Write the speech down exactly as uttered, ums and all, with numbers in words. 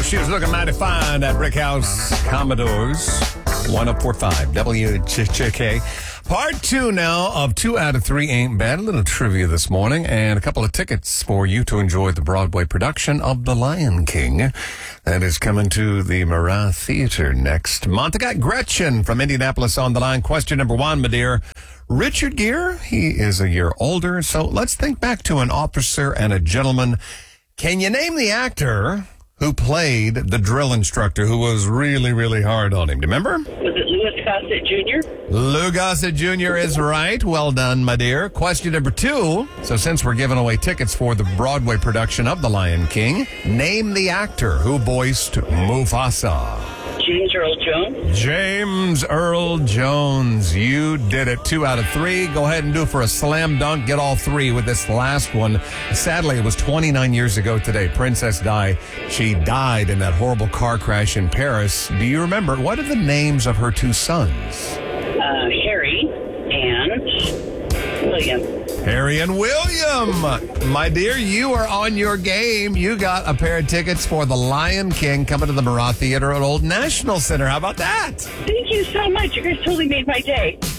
She was looking mighty fine at Rick House Commodores. one oh four point five W J K. Part two now of two out of three ain't bad. A little trivia this morning and a couple of tickets for you to enjoy the Broadway production of The Lion King. That is coming to the Murat Theater next month. I got Gretchen from Indianapolis on the line. Question number one, my dear. Richard Gere, he is a year older, so let's think back to An Officer and a Gentleman. Can you name the actor who played the drill instructor who was really, really hard on him? Do you remember? Was it Louis Gossett Junior? Lou Gossett Junior is right. Well done, my dear. Question number two. So since we're giving away tickets for the Broadway production of The Lion King, name the actor who voiced Mufasa. James Earl Jones. James Earl Jones. You did it. Two out of three. Go ahead and do it for a slam dunk. Get all three with this last one. Sadly, it was twenty-nine years ago today. Princess Di. She died in that horrible car crash in Paris. Do you remember? What are the names of her two sons? Uh, Harry and William. Harry and William. My dear, you are on your game. You got a pair of tickets for The Lion King coming to the Murat Theater at Old National Center. How about that? Thank you so much. You guys totally made my day.